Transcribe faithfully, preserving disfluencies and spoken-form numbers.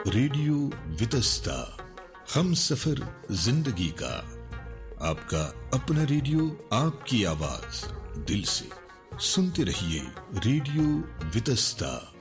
Radio Vitasta, हम सफर जिंदगी का, आपका अपना रेडियो, आपकी आवाज, दिल से सुनते रहिए रेडियो वितस्ता।